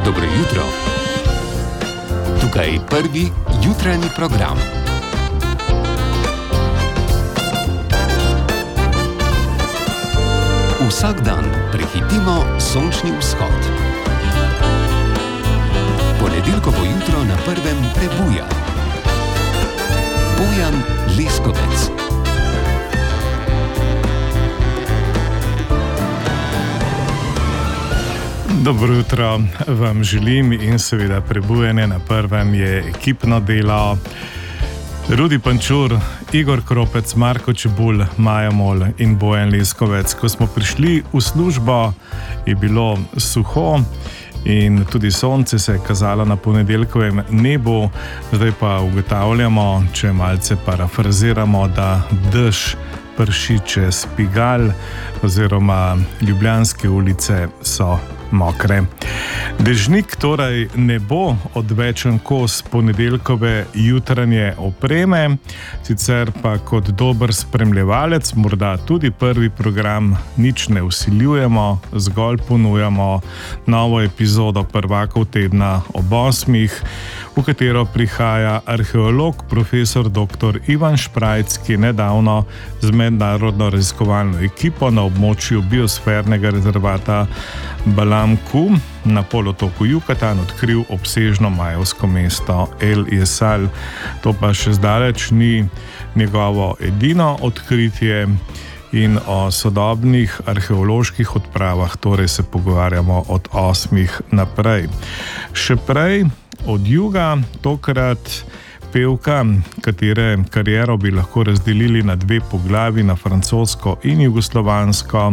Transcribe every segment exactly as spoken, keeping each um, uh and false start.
Dobro jutro. Tukaj prvi jutranji program. Vsak dan prehitimo sončni vzhod. Ponedeljkovo jutro na prvem prebuja. Bojan Leskovec. Dobro jutro vam želim in seveda prebujanje na prvem je ekipno delo. Rudi Pančur, Igor Kropec, Marko Čebulj, Maja Mol in Bojan Leskovec. Ko smo prišli v službo, je bilo suho in tudi sonce se je kazalo na ponedeljkovem nebu. Zdaj pa ugotavljamo, če malce parafraziramo, da dež prši čez Pigal oziroma ljubljanske ulice so mokre. Dežnik torej ne bo odvečen kos ponedeljkove jutranje opreme, sicer pa kot dober spremljevalec, morda tudi prvi program, nič ne vsiljujemo, zgolj ponujamo novo epizodo Prvakov tedna ob osmih, v katero prihaja arheolog profesor doktor Ivan Šprajc, ki je nedavno z mednarodno raziskovalno ekipo na območju biosfernega rezervata Balam-Ku na polotoku Jukatan odkril obsežno majevsko mesto El Jesal. To pa še zdaleč ni njegovo edino odkritje in o sodobnih arheoloških odpravah torej se pogovarjamo od osmih naprej. Še prej od juga, tokrat pevka, katere kariero bi lahko razdelili na dve poglavi, na francosko in jugoslovansko.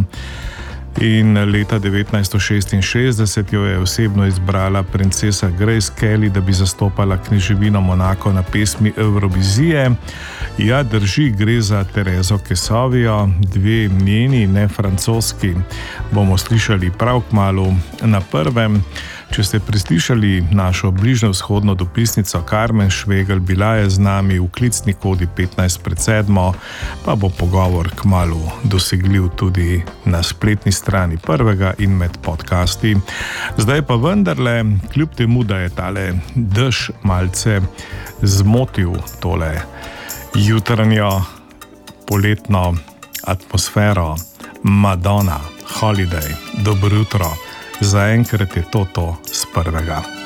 In leta devetnajststo šestinšestdeset jo je osebno izbrala princesa Grace Kelly, da bi zastopala kneževino Monako na pesmi Evrovizije. Ja, drži, gre za Terezo Kesovijo, dve njeni, ne francoski, bomo slišali prav kmalu na prvem. Če ste preslišali našo bližnjevzhodno dopisnico Karmen Švegel, bila je z nami v klicni kodi petnajst pred sedmo, pa bo pogovor kmalu dosegljiv tudi na spletni strani prvega in med podcasti. Zdaj pa vendarle, kljub temu, da je tale dež malce zmotil tole jutranjo poletno atmosfero, Madonna, Holiday, dobro jutro. Zaenkrat je to to z prvega.